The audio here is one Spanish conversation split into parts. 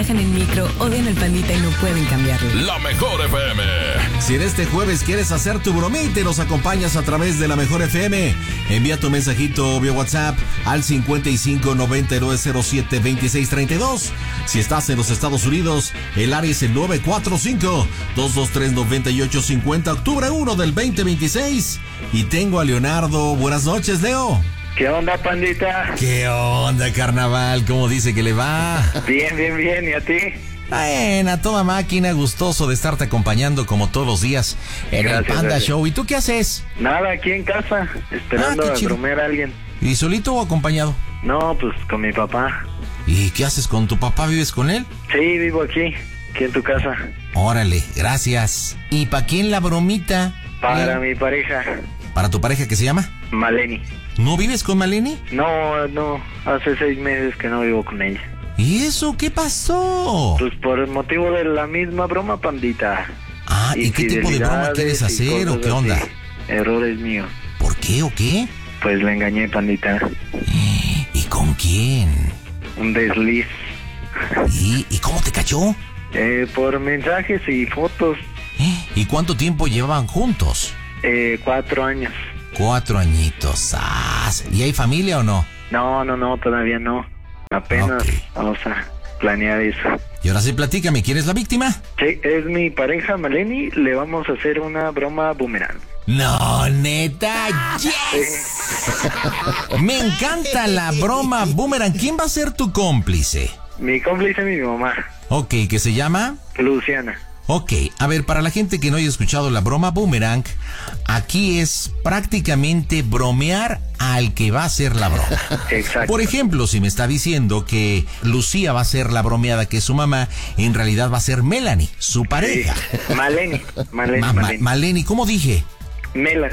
viajan en micro, odian al Pandita y no pueden cambiarlo. La Mejor FM. Si en este jueves quieres hacer tu bromita y nos acompañas a través de La Mejor FM, envía tu mensajito vía WhatsApp al 5599072632. Si estás en los Estados Unidos, el área es el 945-223-9850, octubre 1 del 2026. Y tengo a Leonardo. Buenas noches, Leo. ¿Qué onda, Pandita? ¿Qué onda, carnaval? ¿Cómo dice que le va? Bien, bien, bien. ¿Y a ti? Bueno, a toda máquina, gustoso de estarte acompañando como todos los días en el Panda Show. ¿Y tú qué haces? Nada, aquí en casa, esperando a bromear a alguien. ¿Y solito o acompañado? No, pues con mi papá. ¿Y qué haces con tu papá? ¿Vives con él? Sí, vivo aquí en tu casa. Órale, gracias. ¿Y para quién la bromita? Para mi pareja. ¿Para tu pareja que se llama? Maleni. ¿No vives con Maleni? No, hace 6 meses que no vivo con ella. ¿Y eso qué pasó? Pues por el motivo de la misma broma, Pandita. Ah, ¿y qué tipo de broma quieres hacer o qué onda? Así. Errores míos. ¿Por qué o qué? Pues le engañé, Pandita. ¿Y con quién? Un desliz. ¿Y cómo te cachó? Por mensajes y fotos. ¿Y cuánto tiempo llevaban juntos? 4 años. 4 añitos. ¿Y hay familia o no? No, todavía no. Apenas vamos a planear eso. Y ahora sí, platícame, ¿quién es la víctima? Sí, es mi pareja Maleni. Le vamos a hacer una broma boomerang. No, neta, yes. Me encanta la broma boomerang. ¿Quién va a ser tu cómplice? Mi cómplice es mi mamá. Ok, ¿qué se llama? Luciana. Ok, a ver, para la gente que no haya escuchado la broma boomerang, aquí es prácticamente bromear al que va a hacer la broma. Exacto. Por ejemplo, si me está diciendo que Lucía va a ser la bromeada que es su mamá, en realidad va a ser Melanie, su pareja. Sí. Maleni. Maleni, ¿cómo dije? Mela.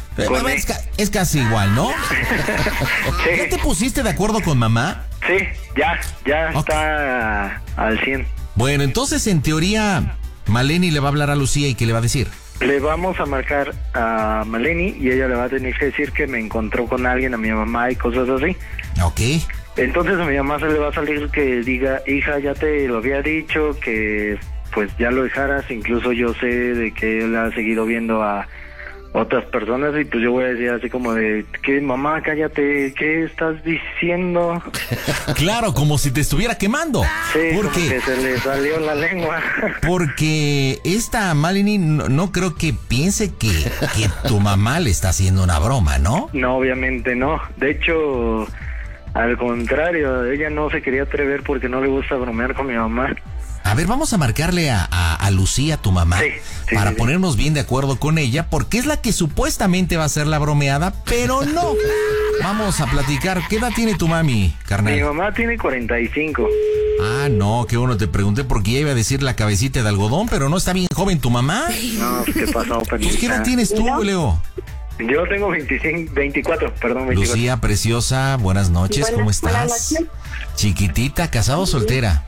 Es casi igual, ¿no? Sí. ¿Ya te pusiste de acuerdo con mamá? Sí, ya está al 100. Bueno, entonces en teoría Maleni le va a hablar a Lucía y ¿qué le va a decir? Le vamos a marcar a Maleni y ella le va a tener que decir que me encontró con alguien, a mi mamá y cosas así. Ok. Entonces a mi mamá se le va a salir que diga, hija, ya te lo había dicho, que pues ya lo dejaras, incluso yo sé de que él ha seguido viendo a otras personas y pues yo voy a decir así como de, ¿qué, mamá, cállate, qué estás diciendo? Claro, como si te estuviera quemando. Sí, ¿Por qué? Que se le salió la lengua. Porque esta Maleni no creo que piense que tu mamá le está haciendo una broma, ¿no? No, obviamente no. De hecho, al contrario, ella no se quería atrever porque no le gusta bromear con mi mamá. A ver, vamos a marcarle a Lucía, tu mamá, para ponernos bien de acuerdo con ella, porque es la que supuestamente va a ser la bromeada, pero no. Vamos a platicar. ¿Qué edad tiene tu mami, carnal? Mi mamá tiene 45. Ah, no, qué bueno, te pregunté porque ya iba a decir la cabecita de algodón, pero no está bien joven tu mamá. No, ¿qué pasó, Pandita? ¿Qué edad tienes tú, Leo? Yo tengo 24. Lucía, preciosa, buenas noches, ¿cómo estás? Buenas noches. Chiquitita, ¿casada o soltera?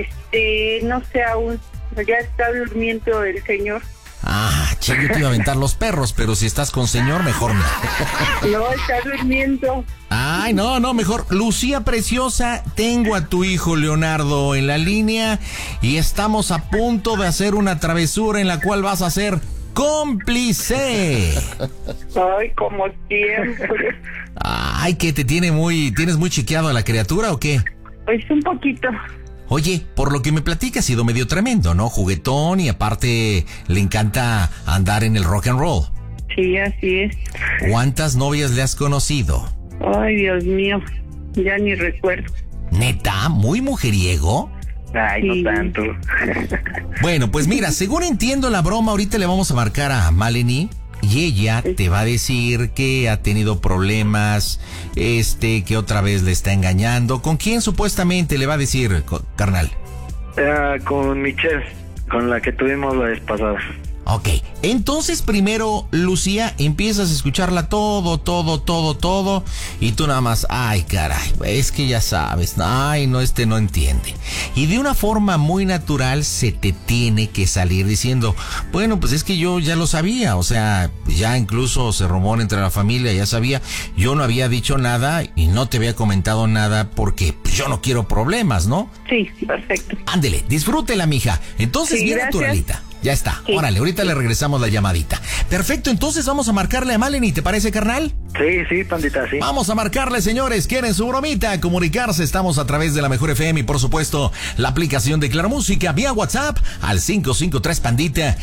No sé aún, ya está durmiendo el señor. Yo te iba a aventar los perros, pero si estás con señor, mejor no. No, está durmiendo. Ay, no, mejor. Lucía, preciosa, tengo a tu hijo Leonardo en la línea y estamos a punto de hacer una travesura en la cual vas a ser cómplice. Ay, como siempre. Ay, que tienes muy chiqueado a la criatura, ¿o qué? Pues un poquito. Oye, por lo que me platicas ha sido medio tremendo, ¿no? Juguetón y aparte le encanta andar en el rock and roll. Sí, así es. ¿Cuántas novias le has conocido? Ay, Dios mío, ya ni recuerdo. ¿Neta? ¿Muy mujeriego? Ay, Sí. no tanto. Bueno, pues mira, según entiendo la broma, ahorita le vamos a marcar a Maleni y ella te va a decir que ha tenido problemas, que otra vez le está engañando. ¿Con quién supuestamente le va a decir, carnal? Con Michelle, con la que tuvimos la vez pasada. Ok, entonces primero, Lucía, empiezas a escucharla todo, y tú nada más, ay caray, es que ya sabes, ay no, no entiende. Y de una forma muy natural se te tiene que salir diciendo, bueno, pues es que yo ya lo sabía, o sea, ya incluso se rumora entre la familia, ya sabía, yo no había dicho nada y no te había comentado nada porque pues, yo no quiero problemas, ¿no? Sí, perfecto. Ándele, disfrútela, mija. Entonces, Sí, bien gracias. naturalita. Ya está. Sí. Órale, ahorita le regresamos la llamadita. Perfecto, entonces vamos a marcarle a Maleni, ¿te parece, carnal? Sí, pandita, sí. Vamos a marcarle, señores. ¿Quieren su bromita? Comunicarse. Estamos a través de la Mejor FM y, por supuesto, la aplicación de Claro Música vía WhatsApp al 553-Pandita,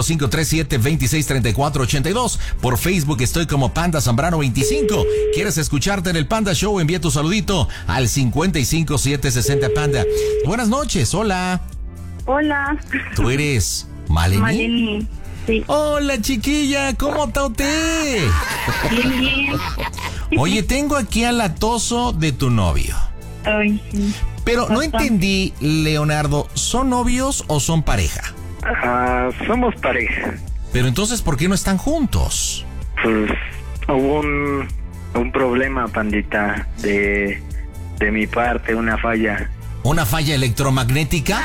5537-263482. Por Facebook estoy como Panda Zambrano 25. ¿Quieres escucharte en el Panda Show? Envía tu saludito al 55760 Panda. Buenas noches, hola. Hola. ¿Tú eres Maleni? Maleni. Sí. Hola, chiquilla, ¿cómo está usted? Bien. Oye, tengo aquí al atoso de tu novio. Ay, sí. Pero no entendí, Leonardo, ¿son novios o son pareja? Somos pareja. Pero entonces, ¿por qué no están juntos? Pues hubo un problema, pandita, de mi parte, una falla. ¿Una falla electromagnética?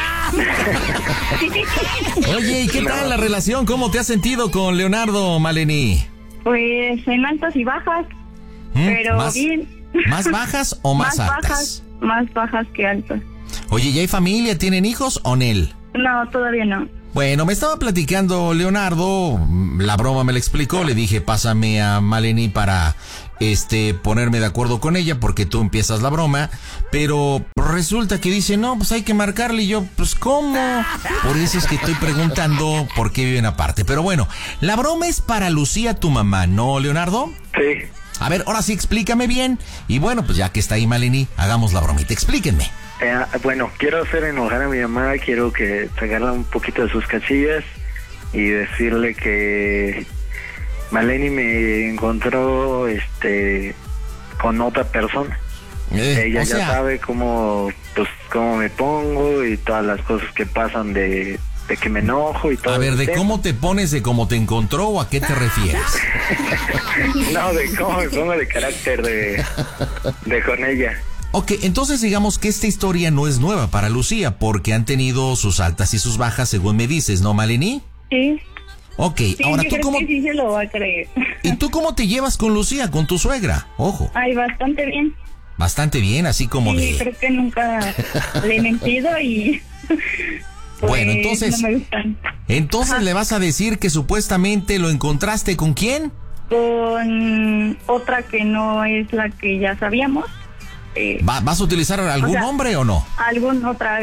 Oye, ¿y qué tal la relación? ¿Cómo te has sentido con Leonardo, Maleni? Pues en altas y bajas, pero ¿Más, bien. ¿Más bajas o más altas? Más bajas que altas. Oye, ¿ya hay familia? ¿Tienen hijos o Nel? No, todavía no. Bueno, me estaba platicando Leonardo, la broma me la explicó, le dije, pásame a Maleni para ponerme de acuerdo con ella porque tú empiezas la broma, pero resulta que dice, no, pues hay que marcarle, y yo, pues ¿cómo? Por eso es que estoy preguntando por qué viven aparte. Pero bueno, la broma es para Lucía, tu mamá, ¿no, Leonardo? Sí. A ver, ahora sí explícame bien, y bueno, pues ya que está ahí Maleni, hagamos la bromita, explíquenme. Bueno, quiero hacer enojar a mi mamá, quiero que sacarla un poquito de sus casillas y decirle que Maleni me encontró con otra persona. Ella ya sabe cómo me pongo y todas las cosas que pasan de que me enojo y todo. A ver, ¿de cómo te pones, de cómo te encontró o a qué te refieres? No, de cómo me pongo de carácter de con ella. Ok, entonces digamos que esta historia no es nueva para Lucía, porque han tenido sus altas y sus bajas, según me dices, ¿no, Maleni? Sí. Ok, Sí, ahora yo tú creo cómo... que sí se lo va a creer. ¿Y tú cómo te llevas con Lucía, con tu suegra? Ojo. Ay, bastante bien. Bastante bien, así como Sí, de... creo que nunca le he mentido y... pues, Bueno, entonces... no me gustan. Entonces Ajá. le vas a decir que supuestamente lo encontraste ¿con quién? Con otra que no es la que ya sabíamos. ¿Vas a utilizar algún nombre o no? Algún otra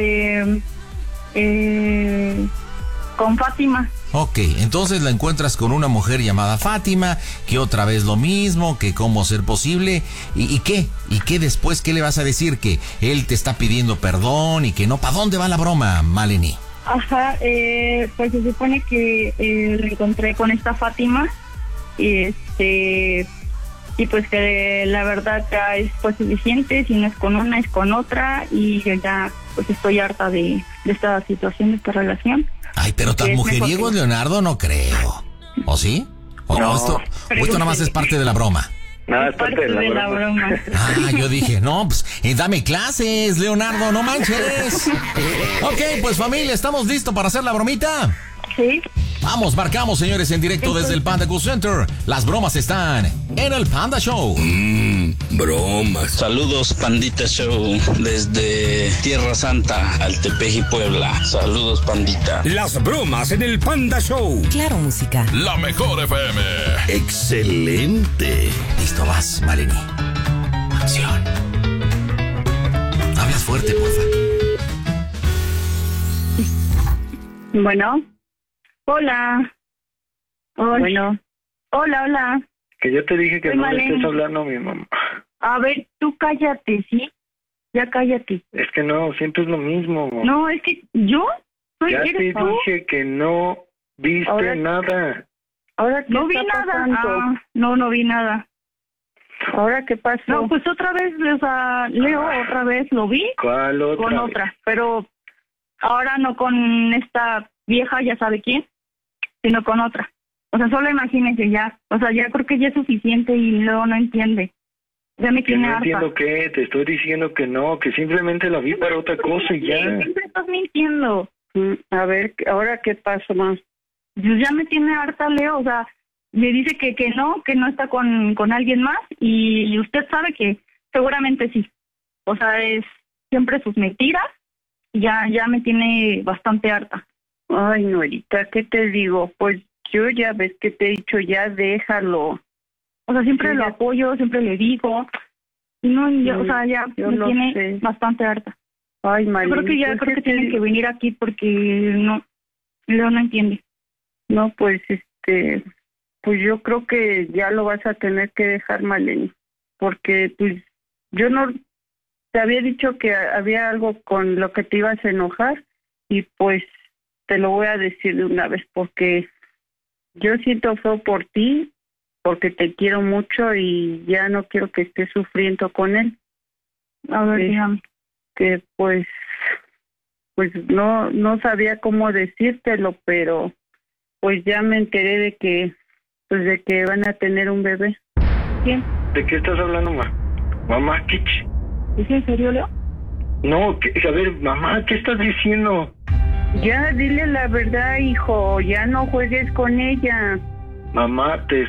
con Fátima. Ok, entonces la encuentras con una mujer llamada Fátima, que otra vez lo mismo, que cómo ser posible, ¿y qué? ¿Y qué después? ¿Qué le vas a decir? Que él te está pidiendo perdón y que no. ¿Para dónde va la broma, Maleni? Ajá, pues se supone que lo encontré con esta Fátima y y pues que la verdad ya es pues suficiente, si no es con una es con otra, y yo ya pues estoy harta de esta situación, de esta relación. Ay, pero tan mujeriego, Leonardo, no creo. ¿O sí? ¿O No, esto nada más es parte de la broma? Nada, es parte de la broma. Ah, yo dije, no, pues dame clases, Leonardo, no manches. Ok, pues familia, ¿estamos listos para hacer la bromita? Sí. Vamos, marcamos, señores, en directo desde el Panda Cool Center. Las bromas están en el Panda Show. Bromas. Saludos, Pandita Show, desde Tierra Santa, Altepeji, Puebla. Saludos, Pandita. Las bromas en el Panda Show. Claro Música. La Mejor FM. Excelente. Listo, vas, Maleni. Acción. Hablas fuerte, porfa. Bueno. Hola. Bueno. Hola. Que yo te dije que Soy no Maleni. le estés hablando a mi mamá. A ver, tú cállate, ¿sí? Ya cállate. Es que no, siempre es lo mismo. No, es que yo soy... Ya ¿eres te tú? dije que no viste Ahora- nada. Ahora no vi nada. No vi nada. ¿Ahora qué pasó? No, pues otra vez, o sea, Leo, otra vez lo vi ¿Cuál otra? con otra, pero ahora no con esta vieja, ya sabe quién. sino con otra. O sea, solo imagínese ya. O sea, ya creo que ya es suficiente y luego no entiende. Ya me Que tiene no harta. entiendo qué, te estoy diciendo que no, que simplemente la vi para otra cosa y ya. Sí, siempre estás mintiendo. A ver, ¿ahora qué pasó más? Pues ya me tiene harta, Leo. O sea, me dice que no está con alguien más y usted sabe que seguramente sí. O sea, es siempre sus mentiras y ya me tiene bastante harta. Ay, Norita, ¿qué te digo? Pues yo ya ves que te he dicho, ya déjalo. O sea, siempre Sí, lo ya. apoyo, siempre le digo. Y no, ya, Sí, o sea, ya yo me lo tiene sé. bastante harta. Ay, Yo Maleni, creo que tiene que venir aquí porque no, Leo no entiende. No, pues pues yo creo que ya lo vas a tener que dejar, Maleni, porque pues yo no te había dicho que había algo con lo que te ibas a enojar y pues te lo voy a decir de una vez porque yo siento feo por ti, porque te quiero mucho y ya no quiero que estés sufriendo con él. A ver, dígame. Que pues no sabía cómo decírtelo, pero pues ya me enteré de que van a tener un bebé. ¿Quién? ¿De qué estás hablando, mamá? ¿Qué? ¿Es en serio, Leo? No, a ver, mamá, ¿qué estás diciendo? Ya, dile la verdad, hijo, ya no juegues con ella. Mamá, ¿qué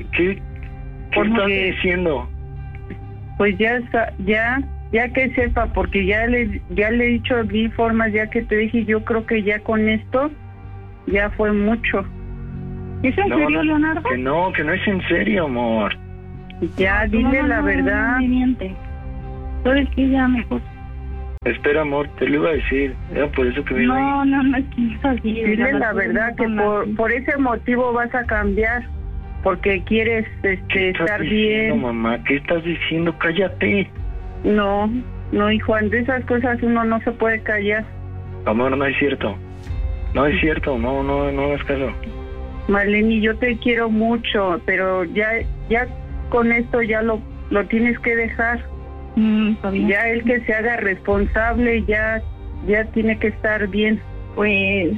¿Por estás qué? diciendo? Pues ya que sepa, porque ya le he dicho de mil formas, ya que te dije, yo creo que ya con esto ya fue mucho. ¿Es en serio, Leonardo? Que no es en serio, amor. Ya, dile la verdad. No me miente. ¿Sabes qué? Ya mejor. Espera, amor, te lo iba a decir. Era por eso que vine ahí. No, es que es así. Dile la verdad que por ese motivo vas a cambiar, porque quieres ¿Qué estás estar diciendo, bien. mamá? ¿Qué estás diciendo? Cállate. No, hijo, ante esas cosas uno no se puede callar. Amor, no es cierto. No es cierto, no hagas caso. Maleni, yo te quiero mucho, pero ya con esto ya lo tienes que dejar. Está bien. Ya él que se haga responsable, ya tiene que estar bien. Pues...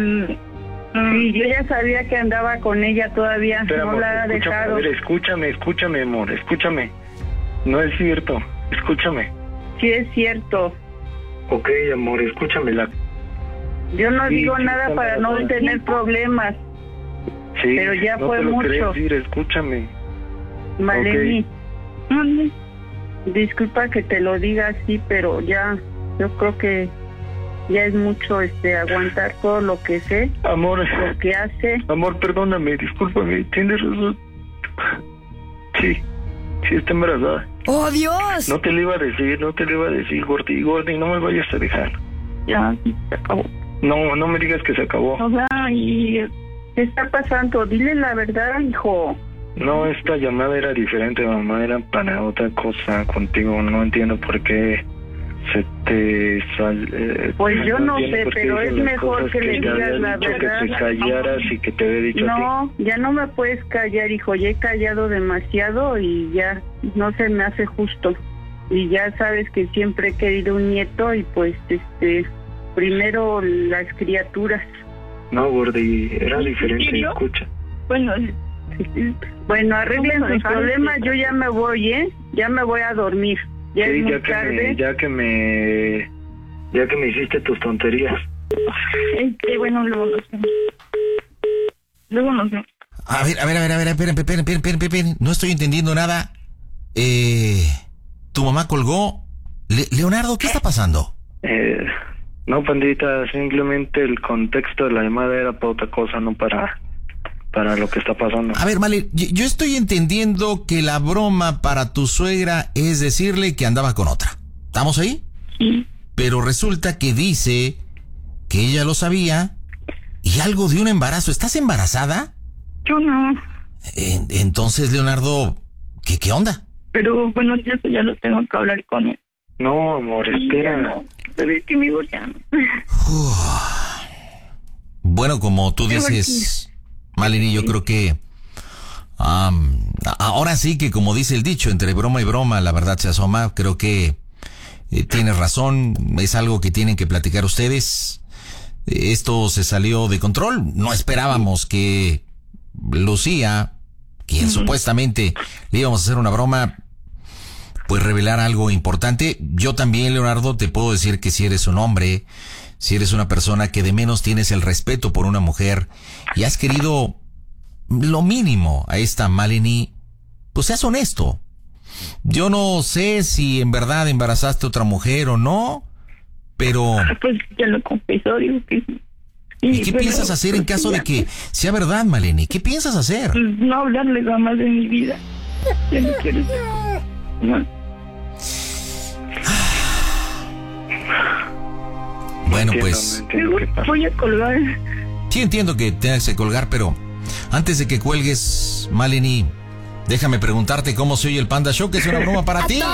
Sí, yo ya sabía que andaba con ella todavía, Espera, no amor, la ha escúchame, dejado. a ver, escúchame, amor, escúchame. No es cierto, escúchame. Sí es cierto. Ok, amor, escúchamela. Yo no Sí, digo sí, nada está para no embarazada. tener problemas. Sí, Pero ya no fue te lo mucho. quería decir, escúchame. Maleni, ¿Dónde? disculpa que te lo diga así, pero ya, yo creo que ya es mucho aguantar todo lo que sé, Amor, lo que hace. amor, perdóname, discúlpame, tienes razón. Sí, está embarazada. ¡Oh, Dios! No te lo iba a decir, Gordy, no me vayas a dejar. Ya, sí, se acabó. No me digas que se acabó. O sea, y... ¿Qué está pasando? Dile la verdad, hijo. No, esta llamada era diferente, mamá, era para otra cosa contigo, no entiendo por qué se te Pues yo no entiendo sé, por qué pero dices es las mejor cosas que le te digas había la dicho verdad. que te callaras y que te había dicho a No, ya no me puedes callar, hijo, ya he callado demasiado y ya no se me hace justo. Y ya sabes que siempre he querido un nieto y pues primero las criaturas. ti. No, Gordy, era diferente, serio? escucha. Bueno, Bueno, arreglen Vamos a sus dejar problemas, yo ya me voy, ya me voy a dormir. Ya Sí, es muy tarde. ya que me hiciste tus tonterías. bueno, luego nos vemos. A ver, esperen, no estoy entendiendo nada. Tu mamá colgó. Leonardo, ¿qué está pasando? No, pandita, simplemente el contexto de la llamada era para otra cosa, no para lo que está pasando. A ver, Male, yo estoy entendiendo que la broma para tu suegra es decirle que andaba con otra. ¿Estamos ahí? Sí. Pero resulta que dice que ella lo sabía y algo de un embarazo. ¿Estás embarazada? Yo no. Entonces, Leonardo, ¿qué onda? Pero bueno, yo eso ya lo tengo que hablar con él. No, amor, espera. No, pero es que me ya no. Bueno, como tú dices, Maleni, yo creo que ahora sí que, como dice el dicho, entre broma y broma la verdad se asoma. Creo que tienes razón, es algo que tienen que platicar ustedes. esto se salió de control. No esperábamos que Lucía, quien supuestamente le íbamos a hacer una broma, pues revelar algo importante. Yo también, Leonardo, te puedo decir que si eres un hombre, si eres una persona que de menos tienes el respeto por una mujer y has querido lo mínimo a esta Maleni, pues seas honesto. Yo no sé si en verdad embarazaste a otra mujer o no, pero... Pues ya lo confesó, digo que sí. ¿Y qué piensas hacer en caso de que sea verdad, Maleni? ¿Qué piensas hacer? Pues no hablarle jamás de mi vida. Ya no quiero. No. Bueno, pues... Voy a colgar. Sí, entiendo que tengas que colgar, pero antes de que cuelgues, Maleni, déjame preguntarte cómo se oye el Panda Show, que es una broma para ti.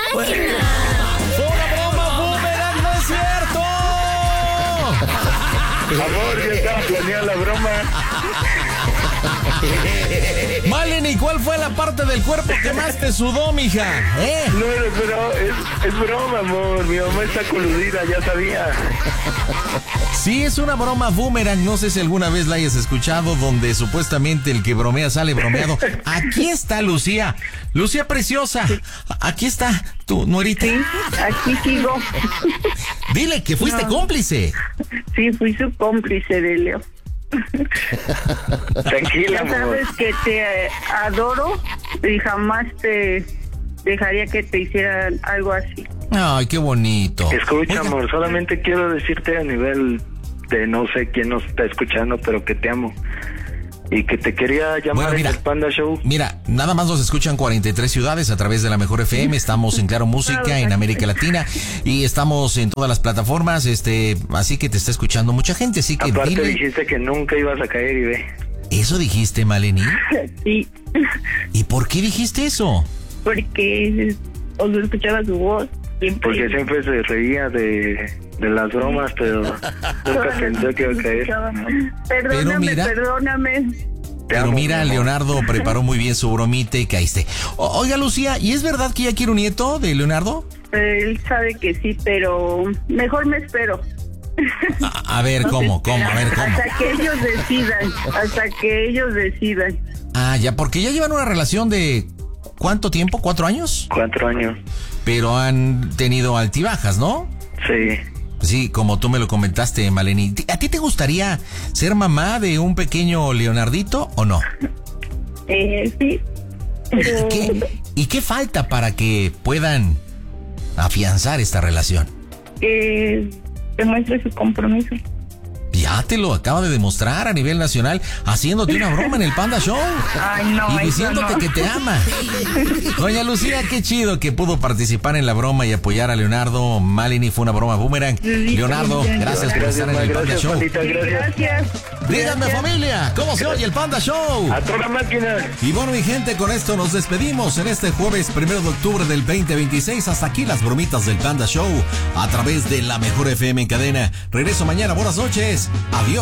Amor, yo estaba planeando la broma. Maleni, ¿cuál fue la parte del cuerpo que más te sudó, mija? No, es broma, amor. Mi mamá está coludida, ya sabía. Sí, es una broma boomerang. No sé si alguna vez la hayas escuchado, donde supuestamente el que bromea sale bromeado. Aquí está Lucía. Lucía preciosa. Aquí está tu nuerita. Sí, aquí sigo. Dile que fuiste cómplice. Sí, fui su cómplice de Leo. Tranquila, ya sabes amor. que te adoro y jamás te dejaría que te hicieran algo así. Ay, qué bonito. Escucha, amor, solamente quiero decirte a nivel de no sé quién nos está escuchando, pero que te amo. Y que te quería llamar en el Panda Show. Mira, nada más nos escuchan 43 ciudades a través de la Mejor FM. Estamos en Claro Música, en América Latina, y estamos en todas las plataformas, así que te está escuchando mucha gente, así que aparte dile... dijiste que nunca ibas a caer y ve. ¿Eso dijiste, Maleni? Sí. ¿Y por qué dijiste eso? Porque cuando escuchaba su voz siempre... Porque siempre se reía de las bromas, pero nunca pensé que iba a caer. Perdóname. Pero mira, Leonardo preparó muy bien su bromita y caíste. Oiga, Lucía, ¿y es verdad que ya quiere un nieto de Leonardo? Él sabe que sí, pero mejor me espero. A ver, ¿cómo? A ver, ¿cómo? Hasta que ellos decidan. Ah, ya, porque ya llevan una relación de... ¿cuánto tiempo? ¿4 años? 4 años. Pero han tenido altibajas, ¿no? Sí. Sí, como tú me lo comentaste, Maleni. ¿A ti te gustaría ser mamá de un pequeño Leonardito o no? Sí. Pero... ¿Y qué falta para que puedan afianzar esta relación? Demuestre su compromiso. Ya te lo acaba de demostrar a nivel nacional, haciéndote una broma en el Panda Show. Ay, no, y diciéndote que te ama. Doña Lucía, qué chido que pudo participar en la broma y apoyar a Leonardo. Maleni, fue una broma boomerang. Leonardo, gracias por estar en el Panda Show. Gracias. Díganme, familia, ¿cómo se oye el Panda Show? A toda máquina. Y bueno, mi gente, con esto nos despedimos en este jueves 1 de octubre del 2026. Hasta aquí las bromitas del Panda Show a través de la Mejor FM en cadena. Regreso mañana. Buenas noches. Adiós.